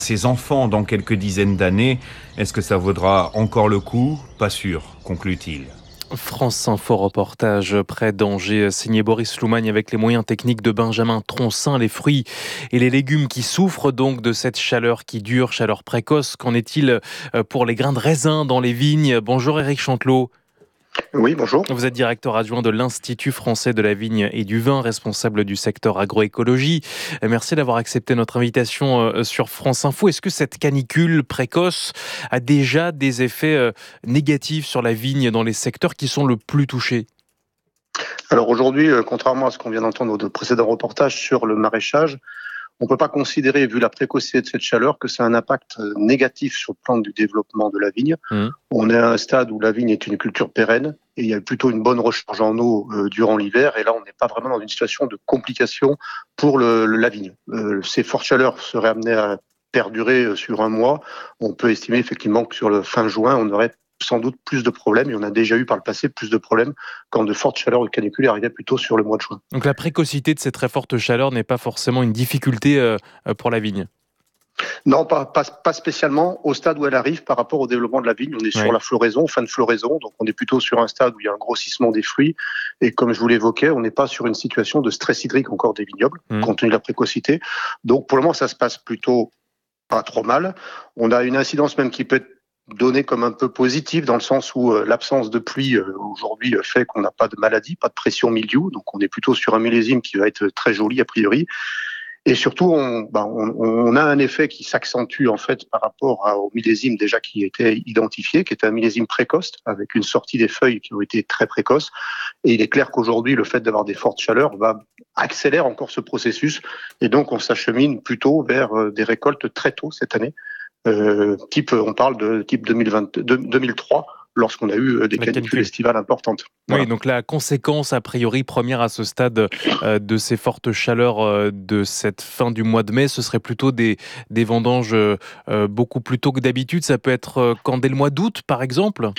Ses enfants dans quelques dizaines d'années. Est-ce que ça vaudra encore le coup? Pas sûr, conclut-il. France Info reportage près d'Angers, signé Boris Loumagne avec les moyens techniques de Benjamin Troncin. Les fruits et les légumes qui souffrent donc de cette chaleur qui dure, chaleur précoce. Qu'en est-il pour les grains de raisin dans les vignes? Bonjour Éric Chantelot. Oui, bonjour. Vous êtes directeur adjoint de l'Institut français de la vigne et du vin, responsable du secteur agroécologie. Merci d'avoir accepté notre invitation sur France Info. Est-ce que cette canicule précoce a déjà des effets négatifs sur la vigne dans les secteurs qui sont le plus touchés? Alors aujourd'hui, contrairement à ce qu'on vient d'entendre dans de précédents reportages sur le maraîchage, on ne peut pas considérer, vu la précocité de cette chaleur, que ça a un impact négatif sur le plan du développement de la vigne. On est à un stade où la vigne est une culture pérenne et il y a plutôt une bonne recharge en eau durant l'hiver. Et là, on n'est pas vraiment dans une situation de complication pour la vigne. Ces fortes chaleurs seraient amenées à perdurer sur un mois. On peut estimer effectivement que sur le fin juin, on aurait sans doute plus de problèmes, et on a déjà eu par le passé plus de problèmes quand de fortes chaleurs de canicule arrivaient plutôt sur le mois de juin. Donc la précocité de ces très fortes chaleurs n'est pas forcément une difficulté pour la vigne? Non, pas spécialement au stade où elle arrive par rapport au développement de la vigne. On est sur la floraison, fin de floraison, donc on est plutôt sur un stade où il y a un grossissement des fruits. Et comme je vous l'évoquais, on n'est pas sur une situation de stress hydrique encore des vignobles, compte tenu de la précocité. Donc pour le moment, ça se passe plutôt pas trop mal. On a une incidence même qui peut être donnée comme un peu positive, dans le sens où l'absence de pluie aujourd'hui fait qu'on n'a pas de maladie, pas de pression mildiou. Donc on est plutôt sur un millésime qui va être très joli a priori. Et surtout, on a un effet qui s'accentue en fait par rapport au millésime déjà qui était identifié, qui était un millésime précoce, avec une sortie des feuilles qui ont été très précoces. Et il est clair qu'aujourd'hui, le fait d'avoir des fortes chaleurs accélère encore ce processus. Et donc, on s'achemine plutôt vers des récoltes très tôt cette année. On parle de type 2003, lorsqu'on a eu des canicules estivales importantes. Voilà. Oui, donc la conséquence, a priori, première à ce stade de ces fortes chaleurs de cette fin du mois de mai, ce serait plutôt des vendanges beaucoup plus tôt que d'habitude. Ça peut être quand dès le mois d'août, par exemple?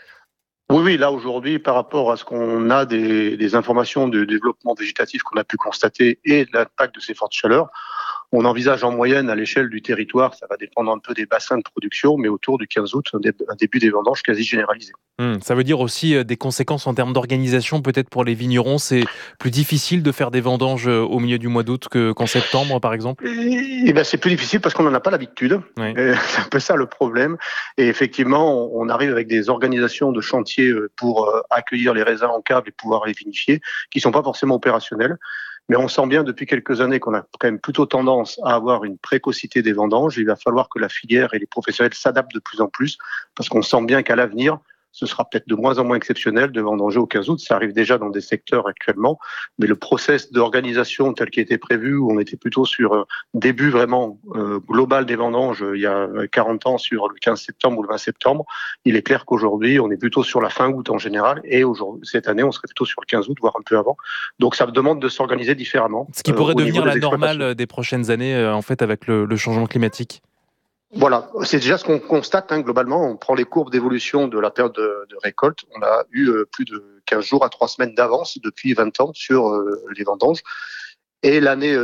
Oui, là aujourd'hui, par rapport à ce qu'on a des informations de développement végétatif qu'on a pu constater et de l'impact de ces fortes chaleurs, on envisage en moyenne à l'échelle du territoire, ça va dépendre un peu des bassins de production, mais autour du 15 août, un début des vendanges quasi généralisé. Ça veut dire aussi des conséquences en termes d'organisation, peut-être pour les vignerons. C'est plus difficile de faire des vendanges au milieu du mois d'août qu'en septembre, par exemple? C'est plus difficile parce qu'on n'en a pas l'habitude. Oui. C'est un peu ça le problème. Et effectivement, on arrive avec des organisations de chantier pour accueillir les raisins en cave et pouvoir les vinifier, qui sont pas forcément opérationnels. Mais on sent bien depuis quelques années qu'on a quand même plutôt tendance à avoir une précocité des vendanges. Il va falloir que la filière et les professionnels s'adaptent de plus en plus, parce qu'on sent bien qu'à l'avenir, ce sera peut-être de moins en moins exceptionnel de vendanger au 15 août. Ça arrive déjà dans des secteurs actuellement, mais le process d'organisation tel qu'il était prévu, où on était plutôt sur début vraiment global des vendanges il y a 40 ans sur le 15 septembre ou le 20 septembre, il est clair qu'aujourd'hui, on est plutôt sur la fin août en général, et cette année, on serait plutôt sur le 15 août, voire un peu avant. Donc ça demande de s'organiser différemment. Ce qui pourrait devenir la normale des prochaines années, en fait, avec le changement climatique. Voilà, c'est déjà ce qu'on constate globalement. On prend les courbes d'évolution de la période de récolte. On a eu plus de 15 jours à 3 semaines d'avance depuis 20 ans sur les vendanges. Et l'année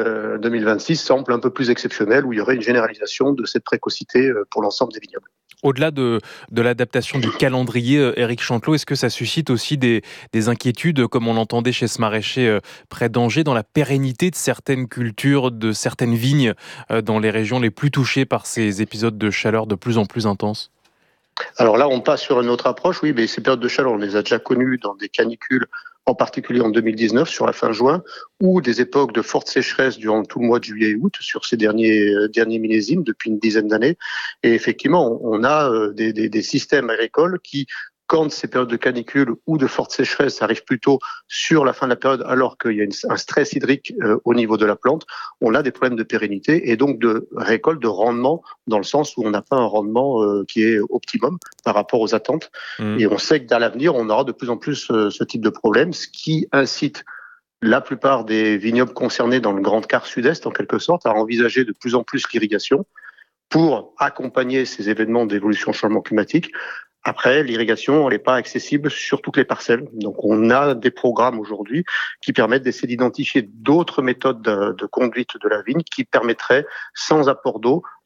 2026 semble un peu plus exceptionnelle, où il y aurait une généralisation de cette précocité pour l'ensemble des vignobles. Au-delà de l'adaptation du calendrier, Éric Chantelot, est-ce que ça suscite aussi des inquiétudes, comme on l'entendait chez ce maraîcher près d'Angers, dans la pérennité de certaines cultures, de certaines vignes dans les régions les plus touchées par ces épisodes de chaleur de plus en plus intenses? Alors là, on passe sur une autre approche, oui, mais ces périodes de chaleur, on les a déjà connues dans des canicules, en particulier en 2019, sur la fin juin, ou des époques de forte sécheresse durant tout le mois de juillet et août, sur ces derniers millésimes, depuis une dizaine d'années. Et effectivement, on a des systèmes agricoles qui, quand ces périodes de canicule ou de forte sécheresse arrivent plutôt sur la fin de la période, alors qu'il y a un stress hydrique au niveau de la plante, on a des problèmes de pérennité et donc de récolte, de rendement, dans le sens où on n'a pas un rendement qui est optimum par rapport aux attentes. Et on sait que dans l'avenir, on aura de plus en plus ce type de problème, ce qui incite la plupart des vignobles concernés dans le grand quart sud-est, en quelque sorte, à envisager de plus en plus l'irrigation pour accompagner ces événements d'évolution changement climatique. Après, l'irrigation, elle n'est pas accessible sur toutes les parcelles. Donc, on a des programmes aujourd'hui qui permettent d'essayer d'identifier d'autres méthodes de conduite de la vigne qui permettraient, sans apport d'eau,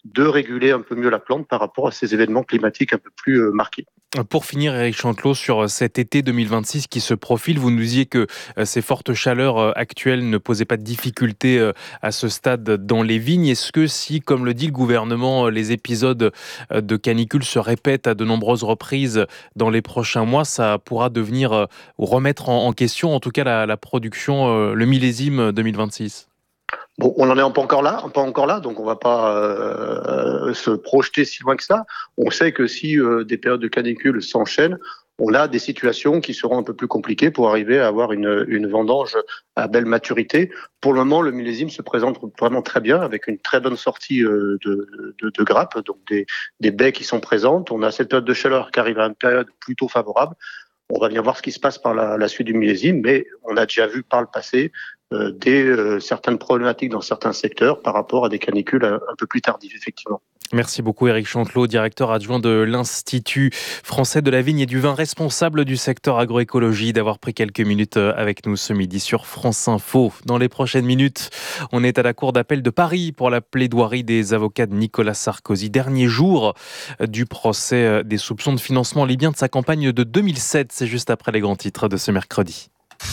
de réguler un peu mieux la plante par rapport à ces événements climatiques un peu plus marqués. Pour finir, Éric Chantelot, sur cet été 2026 qui se profile, vous nous disiez que ces fortes chaleurs actuelles ne posaient pas de difficultés à ce stade dans les vignes. Est-ce que si, comme le dit le gouvernement, les épisodes de canicule se répètent à de nombreuses reprises dans les prochains mois, ça pourra devenir ou remettre en question, en tout cas, la production, le millésime 2026 ? Bon, on n'en est pas encore là, donc on va pas se projeter si loin que ça. On sait que si des périodes de canicule s'enchaînent, on a des situations qui seront un peu plus compliquées pour arriver à avoir une vendange à belle maturité. Pour le moment, le millésime se présente vraiment très bien, avec une très bonne sortie de grappes, donc des baies qui sont présentes. On a cette période de chaleur qui arrive à une période plutôt favorable. On va bien voir ce qui se passe par la suite du millésime, mais on a déjà vu par le passé certaines problématiques dans certains secteurs par rapport à des canicules un peu plus tardives, effectivement. Merci beaucoup Éric Chantelot, directeur adjoint de l'Institut français de la vigne et du vin, responsable du secteur agroécologie, d'avoir pris quelques minutes avec nous ce midi sur France Info. Dans les prochaines minutes, on est à la Cour d'appel de Paris pour la plaidoirie des avocats de Nicolas Sarkozy. Dernier jour du procès des soupçons de financement libyen de sa campagne de 2007. C'est juste après les grands titres de ce mercredi.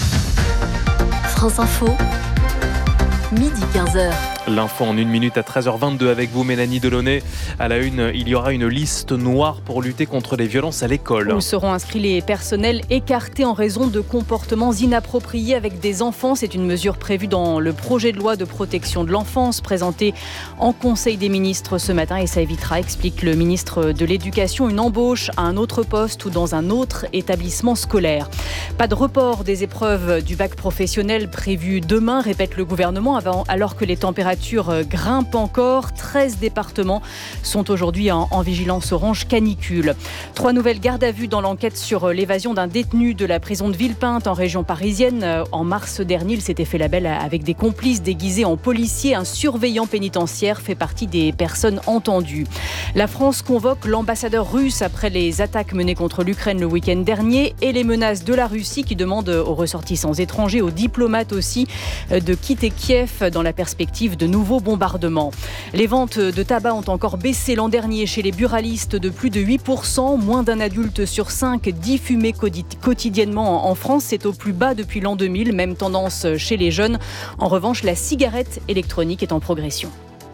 France Info, midi 15h. L'info en 1 minute à 13h22 avec vous, Mélanie Delaunay. À la une, il y aura une liste noire pour lutter contre les violences à l'école. Où seront inscrits les personnels écartés en raison de comportements inappropriés avec des enfants. C'est une mesure prévue dans le projet de loi de protection de l'enfance présenté en Conseil des ministres ce matin. Et ça évitera, explique le ministre de l'Éducation, une embauche à un autre poste ou dans un autre établissement scolaire. Pas de report des épreuves du bac professionnel prévu demain, répète le gouvernement, alors que les températures grimpent encore. 13 départements sont aujourd'hui en vigilance orange canicule. 3 nouvelles gardes à vue dans l'enquête sur l'évasion d'un détenu de la prison de Villepinte en région parisienne. En mars dernier, il s'était fait la belle avec des complices déguisés en policiers. Un surveillant pénitentiaire fait partie des personnes entendues. La France convoque l'ambassadeur russe après les attaques menées contre l'Ukraine le week-end dernier et les menaces de la Russie qui demande aux ressortissants étrangers, aux diplomates aussi, de quitter Kiev dans la perspective de nouveaux bombardements. Les ventes de tabac ont encore baissé l'an dernier chez les buralistes de plus de 8%. Moins d'un adulte sur 5 dit fumer quotidiennement en France. C'est au plus bas depuis l'an 2000. Même tendance chez les jeunes. En revanche, la cigarette électronique est en progression.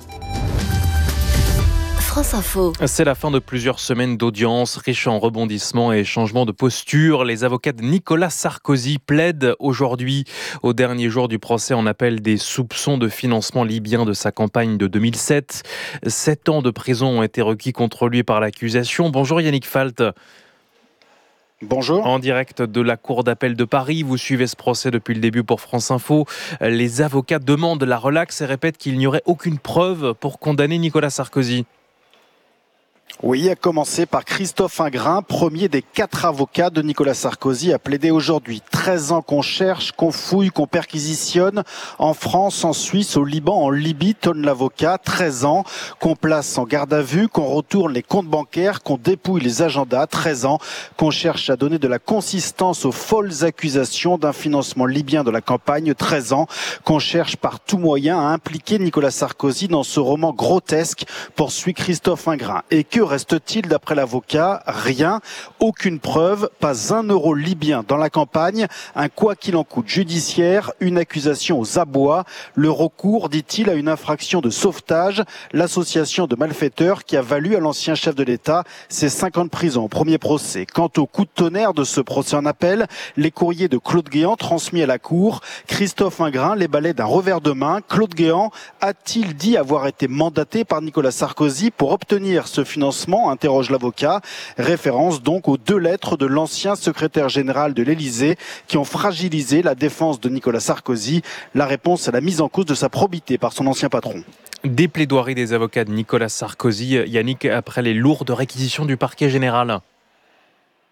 France Info. C'est la fin de plusieurs semaines d'audience, riche en rebondissements et changements de posture. Les avocats de Nicolas Sarkozy plaident aujourd'hui, au dernier jour du procès en appel des soupçons de financement libyen de sa campagne de 2007. 7 ans de prison ont été requis contre lui par l'accusation. Bonjour Yannick Falt. Bonjour. En direct de la Cour d'appel de Paris, vous suivez ce procès depuis le début pour France Info. Les avocats demandent la relaxe et répètent qu'il n'y aurait aucune preuve pour condamner Nicolas Sarkozy. Oui, à commencer par Christophe Ingrain, premier des 4 avocats de Nicolas Sarkozy, a plaidé aujourd'hui. 13 ans qu'on cherche, qu'on fouille, qu'on perquisitionne. En France, en Suisse, au Liban, en Libye, tonne l'avocat. 13 ans qu'on place en garde à vue, qu'on retourne les comptes bancaires, qu'on dépouille les agendas. 13 ans qu'on cherche à donner de la consistance aux folles accusations d'un financement libyen de la campagne. 13 ans qu'on cherche par tout moyen à impliquer Nicolas Sarkozy dans ce roman grotesque, poursuit Christophe Ingrain. Et que reste-t-il d'après l'avocat? Rien, aucune preuve, pas 1 euro libyen dans la campagne, un quoi qu'il en coûte judiciaire, une accusation aux abois, le recours, dit-il, à une infraction de sauvetage, l'association de malfaiteurs qui a valu à l'ancien chef de l'État ses 5 ans de prison au premier procès. Quant au coup de tonnerre de ce procès en appel, les courriers de Claude Guéant transmis à la Cour, Christophe Ingrain les balaie d'un revers de main. Claude Guéant a-t-il dit avoir été mandaté par Nicolas Sarkozy pour obtenir ce financement, interroge l'avocat. Référence donc aux 2 lettres de l'ancien secrétaire général de l'Élysée qui ont fragilisé la défense de Nicolas Sarkozy. La réponse est la mise en cause de sa probité par son ancien patron. Des plaidoiries des avocats de Nicolas Sarkozy, Yannick, après les lourdes réquisitions du parquet général.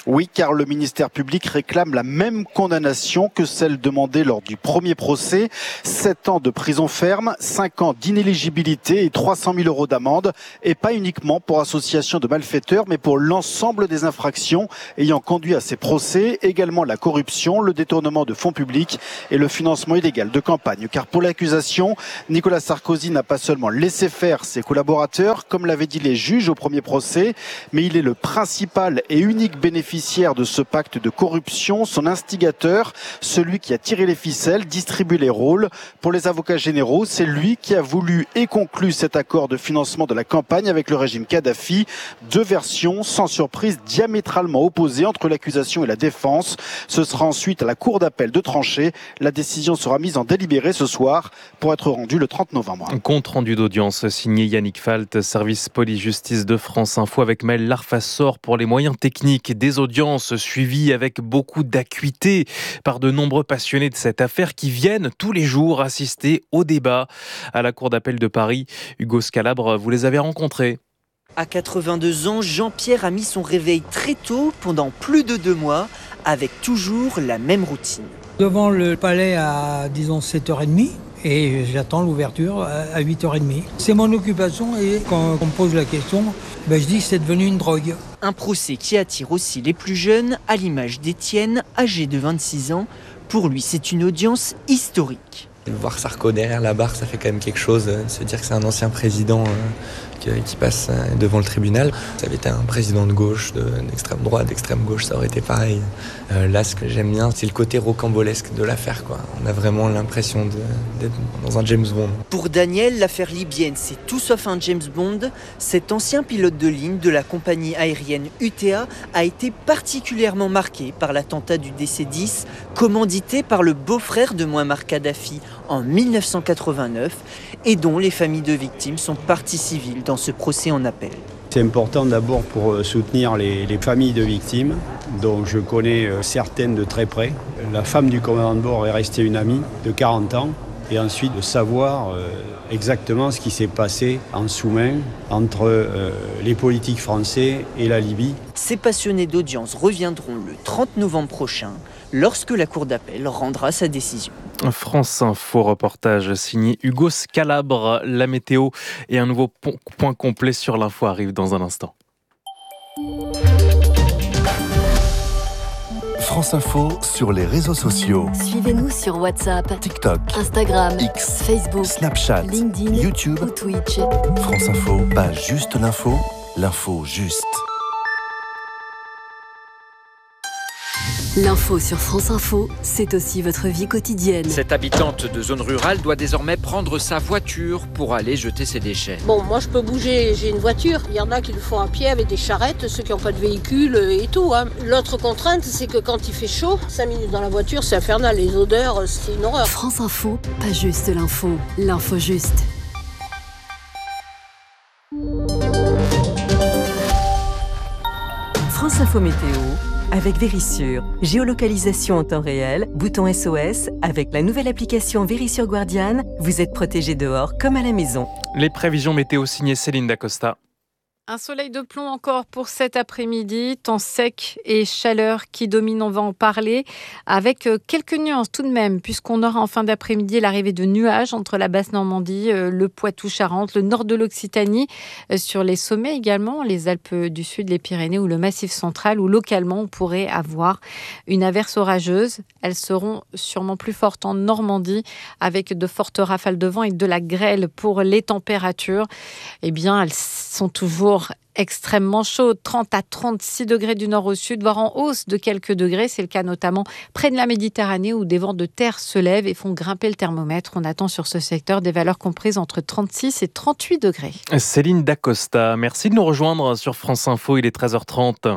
Oui, car le ministère public réclame la même condamnation que celle demandée lors du premier procès. 7 ans de prison ferme, 5 ans d'inéligibilité et 300 000 € d'amende. Et pas uniquement pour association de malfaiteurs, mais pour l'ensemble des infractions ayant conduit à ces procès. Également la corruption, le détournement de fonds publics et le financement illégal de campagne. Car pour l'accusation, Nicolas Sarkozy n'a pas seulement laissé faire ses collaborateurs, comme l'avaient dit les juges au premier procès, mais il est le principal et unique bénéficiaire de ce pacte de corruption, son instigateur, celui qui a tiré les ficelles, distribué les rôles. Pour les avocats généraux, c'est lui qui a voulu et conclu cet accord de financement de la campagne avec le régime Kadhafi. 2 versions, sans surprise, diamétralement opposées entre l'accusation et la défense. Ce sera ensuite à la cour d'appel de trancher. La décision sera mise en délibéré ce soir pour être rendue le 30 novembre. Compte rendu d'audience signé Yannick Falt, service police-justice de France Info avec Maël Larfassor pour les moyens techniques. Des audiences suivies avec beaucoup d'acuité par de nombreux passionnés de cette affaire qui viennent tous les jours assister au débat. À la cour d'appel de Paris, Hugo Scalabre, vous les avez rencontrés. À 82 ans, Jean-Pierre a mis son réveil très tôt pendant plus de 2 mois avec toujours la même routine. Devant le palais à, disons, 7h30 et j'attends l'ouverture à 8h30. C'est mon occupation et quand on me pose la question, je dis que c'est devenu une drogue. Un procès qui attire aussi les plus jeunes, à l'image d'Étienne, âgé de 26 ans. Pour lui, c'est une audience historique. Voir Sarko derrière la barre, ça fait quand même quelque chose. Se dire que c'est un ancien président qui passe devant le tribunal. Ça avait été un président de gauche, d'extrême droite, d'extrême gauche, ça aurait été pareil. Là, ce que j'aime bien, c'est le côté rocambolesque de l'affaire, quoi. On a vraiment l'impression d'être dans un James Bond. Pour Daniel, l'affaire libyenne, c'est tout sauf un James Bond. Cet ancien pilote de ligne de la compagnie aérienne UTA a été particulièrement marqué par l'attentat du DC-10, commandité par le beau-frère de Mouammar Kadhafi en 1989 et dont les familles de victimes sont partie civile dans ce procès en appel. C'est important d'abord pour soutenir les familles de victimes, dont je connais certaines de très près. La femme du commandant de bord est restée une amie de 40 ans. Et ensuite de savoir exactement ce qui s'est passé en sous-main entre les politiques français et la Libye. Ces passionnés d'audience reviendront le 30 novembre prochain, lorsque la Cour d'appel rendra sa décision. France Info, reportage signé Hugo Scalabre. La météo et un nouveau point complet sur l'info arrive dans un instant. France Info sur les réseaux sociaux. Suivez-nous sur WhatsApp, TikTok, Instagram, X, Facebook, Snapchat, LinkedIn, YouTube ou Twitch. France Info, pas juste l'info, l'info juste. L'info sur France Info, c'est aussi votre vie quotidienne. Cette habitante de zone rurale doit désormais prendre sa voiture pour aller jeter ses déchets. Bon, moi je peux bouger, j'ai une voiture. Il y en a qui le font à pied avec des charrettes, ceux qui n'ont pas de véhicule et tout. L'autre contrainte, c'est que quand il fait chaud, 5 minutes dans la voiture, c'est infernal. Les odeurs, c'est une horreur. France Info, pas juste l'info, l'info juste. France Info Météo avec Vérissure. Géolocalisation en temps réel, bouton SOS. Avec la nouvelle application Vérissure Guardian, vous êtes protégé dehors comme à la maison. Les prévisions météo signées Céline Dacosta. Un soleil de plomb encore pour cet après-midi, temps sec et chaleur qui domine, on va en parler, avec quelques nuances tout de même, puisqu'on aura en fin d'après-midi l'arrivée de nuages entre la Basse-Normandie, le Poitou-Charentes, le nord de l'Occitanie, sur les sommets également, les Alpes du Sud, les Pyrénées ou le Massif central, où localement on pourrait avoir une averse orageuse. Elles seront sûrement plus fortes en Normandie, avec de fortes rafales de vent et de la grêle. Pour les températures, eh bien, elles sont toujours extrêmement chaudes, 30 à 36 degrés du nord au sud, voire en hausse de quelques degrés. C'est le cas notamment près de la Méditerranée où des vents de terre se lèvent et font grimper le thermomètre. On attend sur ce secteur des valeurs comprises entre 36 et 38 degrés. Céline Dacosta, merci de nous rejoindre sur France Info, il est 13h30.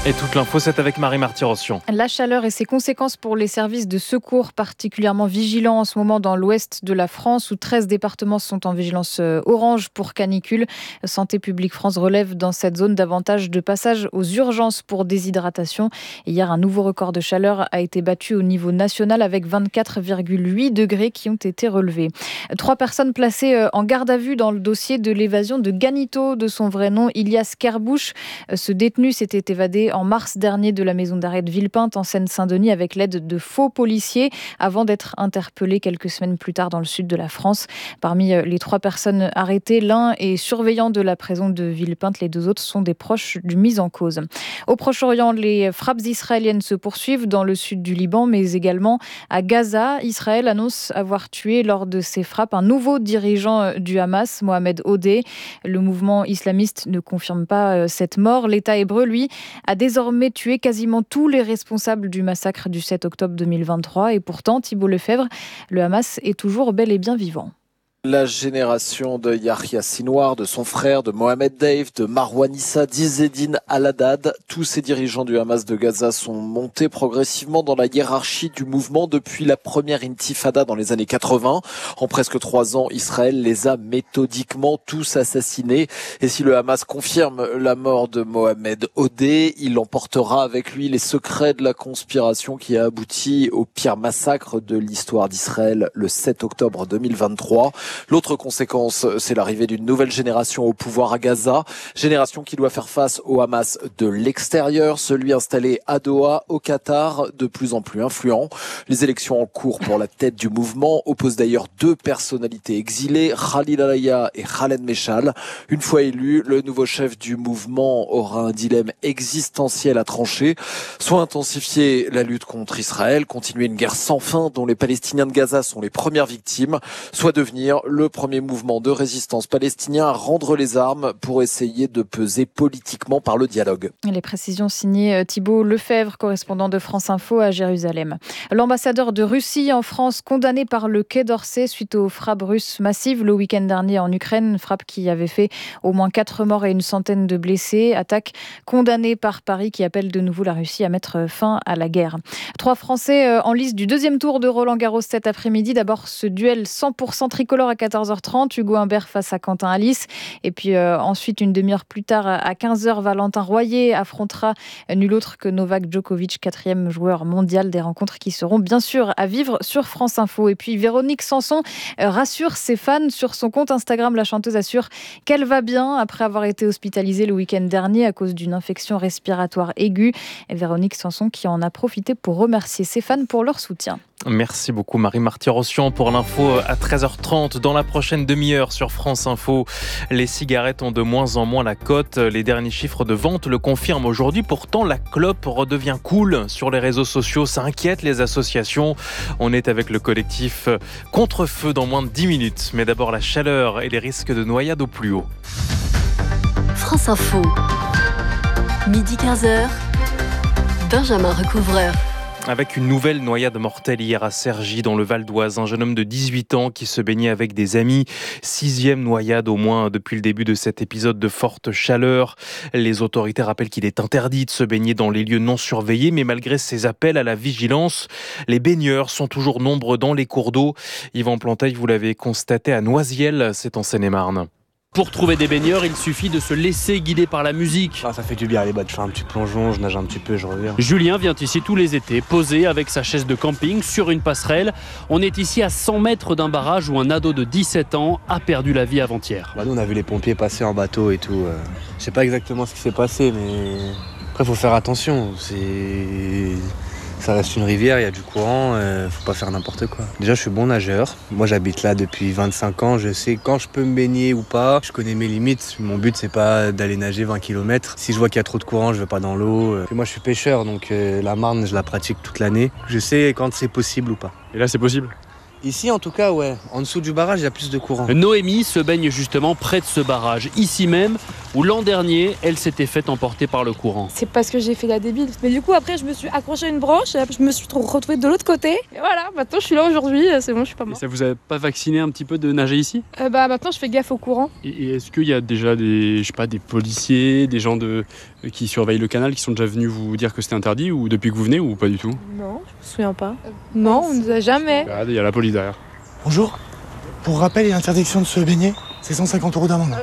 Et toute l'info, c'est avec Marie Marty-Rossian. La chaleur et ses conséquences pour les services de secours particulièrement vigilants en ce moment dans l'ouest de la France où 13 départements sont en vigilance orange pour canicule. Santé publique France relève dans cette zone davantage de passages aux urgences pour déshydratation. Hier, un nouveau record de chaleur a été battu au niveau national avec 24,8 degrés qui ont été relevés. 3 personnes placées en garde à vue dans le dossier de l'évasion de Ganito, de son vrai nom Ilias Kerbouche. Ce détenu s'était évadé en mars dernier de la maison d'arrêt de Villepinte en Seine-Saint-Denis avec l'aide de faux policiers avant d'être interpellé quelques semaines plus tard dans le sud de la France. Parmi les 3 personnes arrêtées, l'un est surveillant de la prison de Villepinte, les 2 autres sont des proches du mis en cause. Au Proche-Orient, les frappes israéliennes se poursuivent dans le sud du Liban mais également à Gaza. Israël annonce avoir tué lors de ces frappes un nouveau dirigeant du Hamas, Mohamed Odeh. Le mouvement islamiste ne confirme pas cette mort. L'État hébreu, lui, a désormais tué quasiment tous les responsables du massacre du 7 octobre 2023. Et pourtant, Thibault Lefebvre, le Hamas est toujours bel et bien vivant. La génération de Yahya Sinwar, de son frère, de Mohamed Deif, de Marwan Issa, d'Izzedine Al-Haddad, tous ces dirigeants du Hamas de Gaza sont montés progressivement dans la hiérarchie du mouvement depuis la première intifada dans les années 80. En presque 3 ans, Israël les a méthodiquement tous assassinés. Et si le Hamas confirme la mort de Mohamed Odeh, il emportera avec lui les secrets de la conspiration qui a abouti au pire massacre de l'histoire d'Israël le 7 octobre 2023. L'autre conséquence, c'est l'arrivée d'une nouvelle génération au pouvoir à Gaza, génération qui doit faire face au Hamas de l'extérieur, celui installé à Doha, au Qatar, de plus en plus influent. Les élections en cours pour la tête du mouvement opposent d'ailleurs 2 personnalités exilées, Khalil Alaya et Khaled Meshal. Une fois élu, le nouveau chef du mouvement aura un dilemme existentiel à trancher, soit intensifier la lutte contre Israël, continuer une guerre sans fin dont les Palestiniens de Gaza sont les premières victimes, soit devenir le premier mouvement de résistance palestinien à rendre les armes pour essayer de peser politiquement par le dialogue. Les précisions signées Thibault Lefebvre, correspondant de France Info à Jérusalem. L'ambassadeur de Russie en France condamné par le Quai d'Orsay suite aux frappes russes massives le week-end dernier en Ukraine, frappe qui avait fait au moins 4 morts et une centaine de blessés. Attaque condamnée par Paris qui appelle de nouveau la Russie à mettre fin à la guerre. 3 Français en lice du 2e tour de Roland-Garros cet après-midi. D'abord ce duel 100% tricolore à 14h30, Hugo Humbert face à Quentin Alice. Et puis ensuite, une demi-heure plus tard, à 15h, Valentin Royer affrontera nul autre que Novak Djokovic, 4e joueur mondial. Des rencontres qui seront bien sûr à vivre sur France Info. Et puis Véronique Sanson rassure ses fans sur son compte Instagram. La chanteuse assure qu'elle va bien après avoir été hospitalisée le week-end dernier à cause d'une infection respiratoire aiguë. Et Véronique Sanson qui en a profité pour remercier ses fans pour leur soutien. Merci beaucoup Marie Marty-Rossian pour l'info à 13h30. Dans la prochaine demi-heure sur France Info, les cigarettes ont de moins en moins la cote. Les derniers chiffres de vente le confirment aujourd'hui. Pourtant, la clope redevient cool sur les réseaux sociaux. Ça inquiète les associations. On est avec le collectif Contre-feu dans moins de 10 minutes. Mais d'abord la chaleur et les risques de noyade au plus haut. France Info, midi 15h, Benjamin Recouvreur. Avec une nouvelle noyade mortelle hier à Cergy dans le Val d'Oise. Un jeune homme de 18 ans qui se baignait avec des amis. 6e noyade au moins depuis le début de cet épisode de forte chaleur. Les autorités rappellent qu'il est interdit de se baigner dans les lieux non surveillés. Mais malgré ces appels à la vigilance, les baigneurs sont toujours nombreux dans les cours d'eau. Yvan Planteil, vous l'avez constaté à Noisiel, c'est en Seine-et-Marne. Pour trouver des baigneurs, il suffit de se laisser guider par la musique. Ça fait du bien, les je fais un petit plongeon, je nage un petit peu, je reviens. Julien vient ici tous les étés, posé avec sa chaise de camping sur une passerelle. On est ici à 100 mètres d'un barrage où un ado de 17 ans a perdu la vie avant-hier. Nous, on a vu les pompiers passer en bateau et tout. Je sais pas exactement ce qui s'est passé, mais après, faut faire attention. Ça reste une rivière, il y a du courant, faut pas faire n'importe quoi. Déjà, je suis bon nageur. Moi, j'habite là depuis 25 ans. Je sais quand je peux me baigner ou pas. Je connais mes limites. Mon but, c'est pas d'aller nager 20 km. Si je vois qu'il y a trop de courant, je vais pas dans l'eau. Puis moi, je suis pêcheur, donc la Marne, je la pratique toute l'année. Je sais quand c'est possible ou pas. Et là, c'est possible ? Ici, en tout cas, ouais. En dessous du barrage, il y a plus de courant. Noémie se baigne justement près de ce barrage, ici même, où l'an dernier, elle s'était fait emporter par le courant. C'est parce que j'ai fait la débile. Mais du coup, après, je me suis accrochée à une branche, je me suis retrouvée de l'autre côté. Et voilà, maintenant, je suis là aujourd'hui, c'est bon, je suis pas morte. Et ça vous a pas vacciné un petit peu de nager ici ? Maintenant, je fais gaffe au courant. Et est-ce qu'il y a déjà des policiers, des gens qui surveillent le canal, qui sont déjà venus vous dire que c'était interdit, ou depuis que vous venez, ou pas du tout ? Non, je me souviens pas. Non, on nous a jamais. Regardez, il y a la police derrière. Bonjour. Pour rappel, il y a interdiction de se baigner. C'est 150 € d'amende.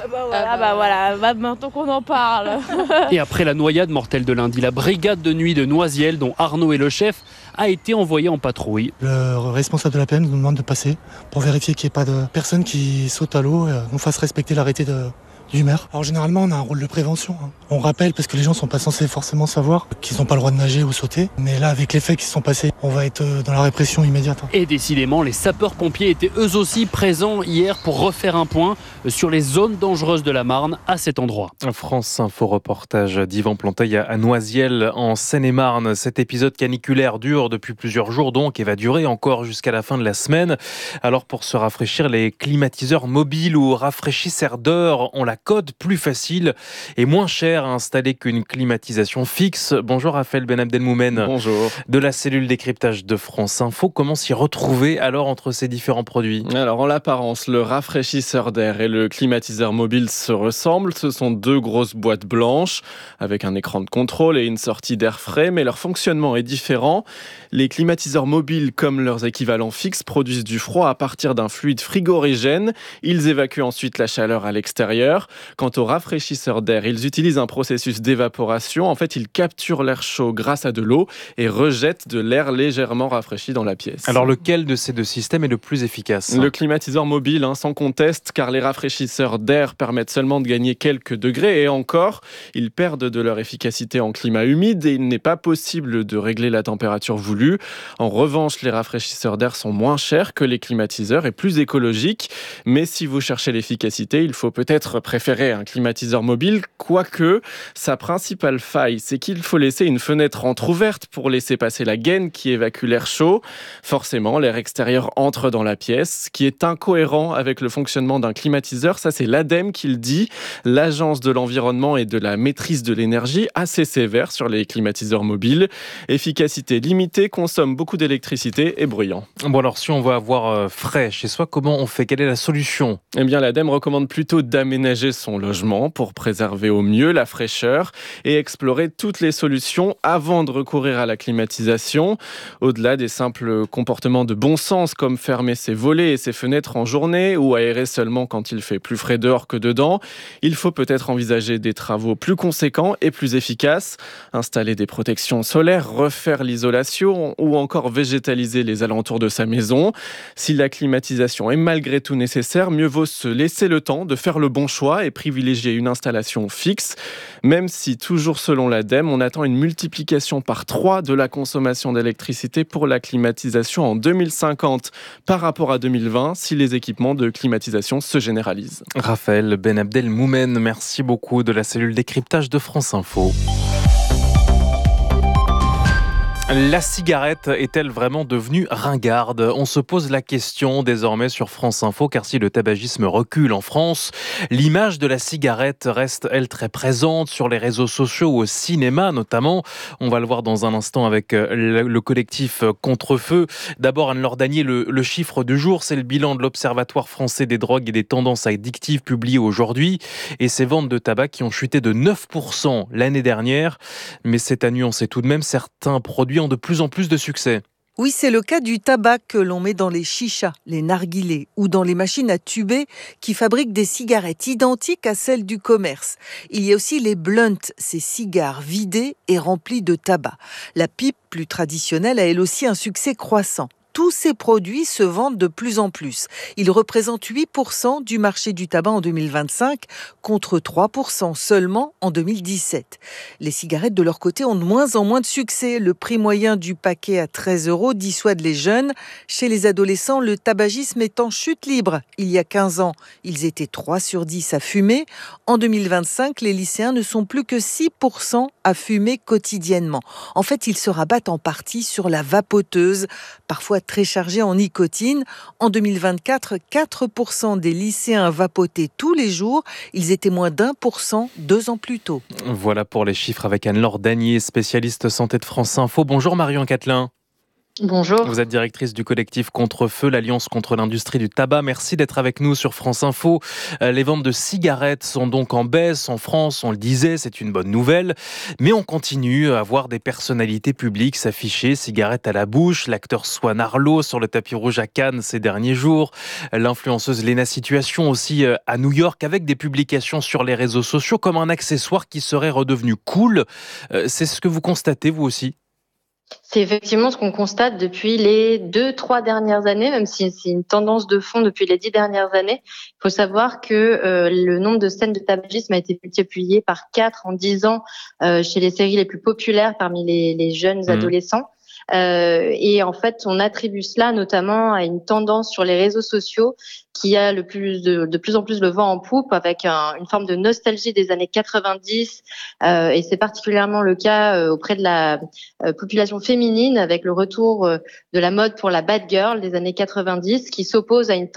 Voilà, maintenant qu'on en parle. Et après la noyade mortelle de lundi, la brigade de nuit de Noisiel, dont Arnaud est le chef, a été envoyée en patrouille. Le responsable de la PM nous demande de passer pour vérifier qu'il n'y ait pas de personnes qui sautent à l'eau et qu'on fasse respecter l'arrêté du maire. Alors généralement, on a un rôle de prévention. On rappelle parce que les gens sont pas censés forcément savoir qu'ils n'ont pas le droit de nager ou sauter. Mais là, avec les faits qui se sont passés, on va être dans la répression immédiate. Et décidément, les sapeurs-pompiers étaient eux aussi présents hier pour refaire un point sur les zones dangereuses de la Marne à cet endroit. France Info reportage d'Yvan Planteil à Noisiel en Seine-et-Marne. Cet épisode caniculaire dure depuis plusieurs jours donc et va durer encore jusqu'à la fin de la semaine. Alors pour se rafraîchir, les climatiseurs mobiles ou rafraîchisseurs d'air ont la cote plus facile et moins cher à installer qu'une climatisation fixe. Bonjour Raphaël Ben Abdelmoumen. Bonjour. De la cellule décryptage de France Info, comment s'y retrouver alors entre ces différents produits ? Alors en l'apparence, le rafraîchisseur d'air et le climatiseur mobile se ressemblent. Ce sont deux grosses boîtes blanches avec un écran de contrôle et une sortie d'air frais, mais leur fonctionnement est différent. Les climatiseurs mobiles, comme leurs équivalents fixes, produisent du froid à partir d'un fluide frigorigène. Ils évacuent ensuite la chaleur à l'extérieur. Quant aux rafraîchisseurs d'air, ils utilisent un processus d'évaporation. En fait, ils capturent l'air chaud grâce à de l'eau et rejettent de l'air légèrement rafraîchi dans la pièce. Alors lequel de ces deux systèmes est le plus efficace ? Le climatiseur mobile, sans conteste, car les rafraîchisseurs d'air permettent seulement de gagner quelques degrés et encore, ils perdent de leur efficacité en climat humide et il n'est pas possible de régler la température voulue. En revanche, les rafraîchisseurs d'air sont moins chers que les climatiseurs et plus écologiques. Mais si vous cherchez l'efficacité, il faut peut-être préférer un climatiseur mobile, quoique sa principale faille, c'est qu'il faut laisser une fenêtre entrouverte pour laisser passer la gaine qui évacue l'air chaud. Forcément, l'air extérieur entre dans la pièce, ce qui est incohérent avec le fonctionnement d'un climatiseur. Ça, c'est l'ADEME qui le dit, l'Agence de l'environnement et de la maîtrise de l'énergie, assez sévère sur les climatiseurs mobiles. Efficacité limitée, consomme beaucoup d'électricité et bruyant. Bon alors, si on veut avoir frais chez soi, comment on fait ? Quelle est la solution ? Eh bien, l'ADEME recommande plutôt d'aménager son logement pour préserver au mieux la fraîcheur et explorer toutes les solutions avant de recourir à la climatisation. Au-delà des simples comportements de bon sens comme fermer ses volets et ses fenêtres en journée ou aérer seulement quand il fait plus frais dehors que dedans, il faut peut-être envisager des travaux plus conséquents et plus efficaces, installer des protections solaires, refaire l'isolation ou encore végétaliser les alentours de sa maison. Si la climatisation est malgré tout nécessaire, mieux vaut se laisser le temps de faire le bon choix et privilégier une installation fixe, même si, toujours selon l'ADEME, on attend une multiplication par 3 de la consommation d'électricité pour la climatisation en 2050 par rapport à 2020, si les équipements de climatisation se généralisent. Raphaël Ben Abdelmoumen, merci beaucoup de la cellule décryptage de France Info. La cigarette est-elle vraiment devenue ringarde ? On se pose la question désormais sur France Info, car si le tabagisme recule en France, l'image de la cigarette reste, elle, très présente sur les réseaux sociaux, au cinéma notamment. On va le voir dans un instant avec le collectif Contre-Feu. D'abord, Anne-Laure Danier, le chiffre du jour, c'est le bilan de l'Observatoire français des drogues et des tendances addictives publié aujourd'hui. Et ces ventes de tabac qui ont chuté de 9% l'année dernière. Mais c'est à nuancer tout de même, certains produits ont de plus en plus de succès. Oui, c'est le cas du tabac que l'on met dans les chichas, les narguilés ou dans les machines à tuber qui fabriquent des cigarettes identiques à celles du commerce. Il y a aussi les blunts, ces cigares vidés et remplis de tabac. La pipe, plus traditionnelle, a elle aussi un succès croissant. Tous ces produits se vendent de plus en plus. Ils représentent 8% du marché du tabac en 2025, contre 3% seulement en 2017. Les cigarettes, de leur côté, ont de moins en moins de succès. Le prix moyen du paquet à 13 € dissuade les jeunes. Chez les adolescents, le tabagisme est en chute libre. Il y a 15 ans, ils étaient 3 sur 10 à fumer. En 2025, les lycéens ne sont plus que 6% à fumer quotidiennement. En fait, ils se rabattent en partie sur la vapoteuse, parfois parfois très chargés en nicotine. En 2024, 4% des lycéens vapotaient tous les jours. Ils étaient moins d'1% 2 ans plus tôt. Voilà pour les chiffres avec Anne-Laure Danier, spécialiste santé de France Info. Bonjour Marion Catelin. Bonjour. Vous êtes directrice du collectif Contre-Feu, l'Alliance contre l'industrie du tabac. Merci d'être avec nous sur France Info. Les ventes de cigarettes sont donc en baisse en France, on le disait, c'est une bonne nouvelle. Mais on continue à voir des personnalités publiques s'afficher, cigarettes à la bouche. L'acteur Swan Arlo sur le tapis rouge à Cannes ces derniers jours. L'influenceuse Lena Situation aussi à New York avec des publications sur les réseaux sociaux comme un accessoire qui serait redevenu cool. C'est ce que vous constatez vous aussi ? C'est effectivement ce qu'on constate depuis les 2-3 dernières années, même si c'est une tendance de fond depuis les 10 dernières années. Il faut savoir que le nombre de scènes de tabagisme a été multiplié par 4 en 10 ans chez les séries les plus populaires parmi les jeunes adolescents. Et en fait, on attribue cela notamment à une tendance sur les réseaux sociaux qui a de plus en plus le vent en poupe avec une forme de nostalgie des années 90 et c'est particulièrement le cas auprès de la population féminine avec le retour de la mode pour la bad girl des années 90 qui s'oppose à une